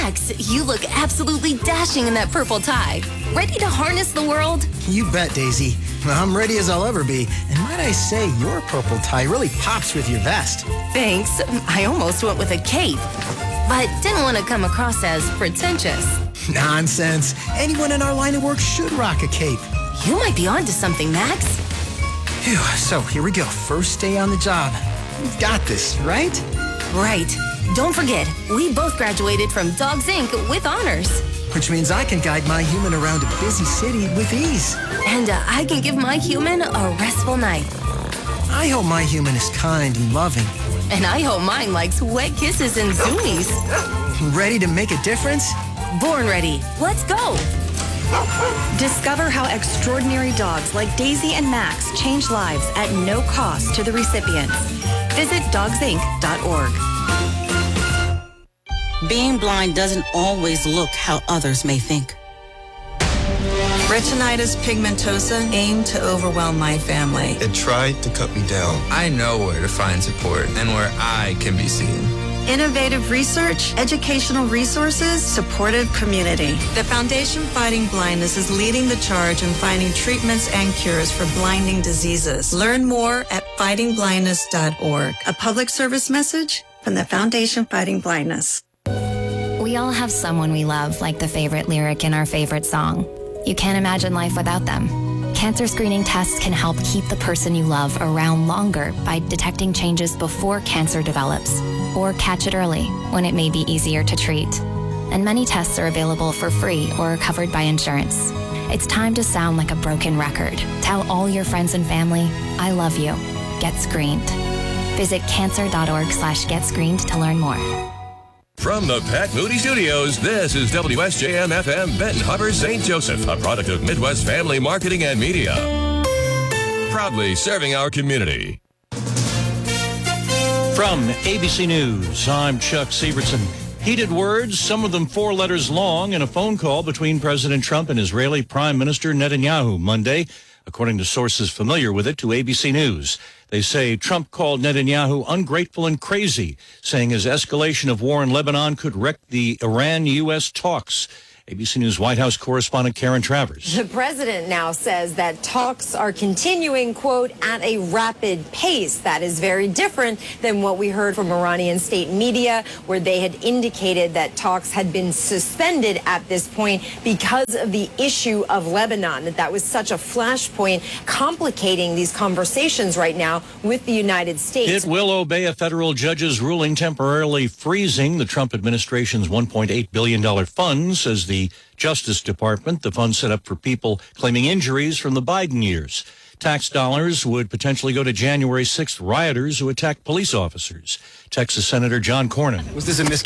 Max, you look absolutely dashing in that purple tie. Ready to harness the world? You bet, Daisy. I'm ready as I'll ever be. And might I say, your purple tie really pops with your vest. Thanks. I almost went with a cape, but didn't want to come across as pretentious. Nonsense. Anyone in our line of work should rock a cape. You might be onto something, Max. Phew, so here we go. First day on the job. We've got this, right? Right. Don't forget, we both graduated from Dogs Inc. with honors. Which means I can guide my human around a busy city with ease. And I can give my human a restful night. I hope my human is kind and loving. And I hope mine likes wet kisses and zoomies. Ready to make a difference? Born ready. Let's go. Discover how extraordinary dogs like Daisy and Max change lives at no cost to the recipients. Visit dogsinc.org. Being blind doesn't always look how others may think. Retinitis pigmentosa aimed to overwhelm my family. It tried to cut me down. I know where to find support and where I can be seen. Innovative research, educational resources, supportive community. The Foundation Fighting Blindness is leading the charge in finding treatments and cures for blinding diseases. Learn more at fightingblindness.org. A public service message from the Foundation Fighting Blindness. We all have someone we love, like the favorite lyric in our favorite song. You can't imagine life without them. Cancer screening tests can help keep the person you love around longer by detecting changes before cancer develops, or catch it early when it may be easier to treat. And many tests are available for free or are covered by insurance. It's time to sound like a broken record. Tell all your friends and family, I love you. Get screened. Visit cancer.org/getscreened to learn more. From the Pat Moody Studios, this is WSJM-FM Benton Harbor, St. Joseph, a product of Midwest Family Marketing and Media. Proudly serving our community. From ABC News, I'm Chuck Sievertson. Heated words, some of them 4 letters long, in a phone call between President Trump and Israeli Prime Minister Netanyahu Monday, according to sources familiar with it to ABC News. They say Trump called Netanyahu ungrateful and crazy, saying his escalation of war in Lebanon could wreck the Iran-U.S. talks. ABC News White House correspondent Karen Travers. The president now says that talks are continuing, quote, at a rapid pace. That is very different than what we heard from Iranian state media, where they had indicated that talks had been suspended at this point because of the issue of Lebanon. That was such a flashpoint, complicating these conversations right now with the United States. It will obey a federal judge's ruling temporarily freezing the Trump administration's $1.8 billion fund, says the Justice Department. The fund set up for people claiming injuries from the Biden years. Tax dollars would potentially go to January 6th rioters who attacked police officers. Texas Senator John Cornyn. Was this a